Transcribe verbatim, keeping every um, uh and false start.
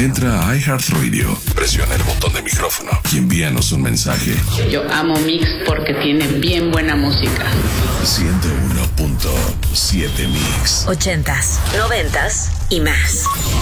Entra a iHeartRadio, presiona el botón de micrófono y envíanos un mensaje. Yo amo Mix porque tiene bien buena música. ciento uno punto siete Mix. Ochentas, noventas y más.